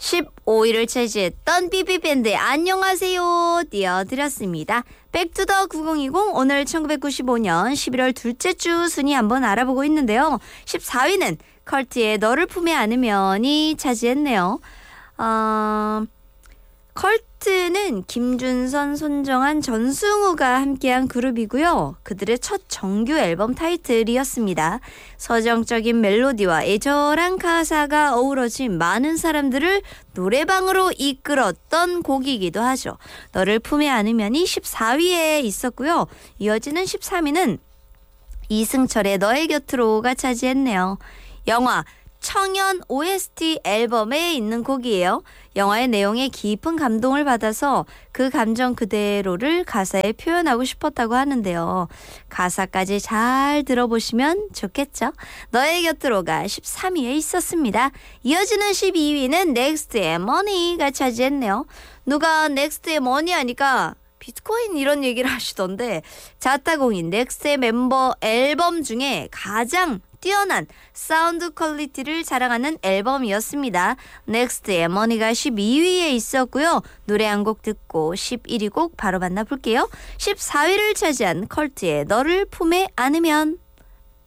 15위를 차지했던 삐삐밴드의 안녕하세요 띄워드렸습니다. 백투더 9020 오늘 1995년 11월 둘째 주 순위 한번 알아보고 있는데요. 14위는 컬트의 너를 품에 안으면이 차지했네요. 컬트는 김준선, 손정한, 전승우가 함께한 그룹이고요. 그들의 첫 정규 앨범 타이틀이었습니다. 서정적인 멜로디와 애절한 가사가 어우러진 많은 사람들을 노래방으로 이끌었던 곡이기도 하죠. 너를 품에 안으면이 14위에 있었고요. 이어지는 13위는 이승철의 너의 곁으로가 차지했네요. 영화 청년 OST 앨범에 있는 곡이에요. 영화의 내용에 깊은 감동을 받아서 그 감정 그대로를 가사에 표현하고 싶었다고 하는데요. 가사까지 잘 들어보시면 좋겠죠. 너의 곁으로가 13위에 있었습니다. 이어지는 12위는 넥스트의 Money가 차지했네요. 누가 넥스트의 Money 하니까 비트코인 이런 얘기를 하시던데 자타공인 넥스트의 멤버 앨범 중에 가장 뛰어난 사운드 퀄리티를 자랑하는 앨범이었습니다. 넥스트의 머니가 12위에 있었고요. 노래 한 곡 듣고 11위 곡 바로 만나볼게요. 14위를 차지한 컬트의 너를 품에 안으면.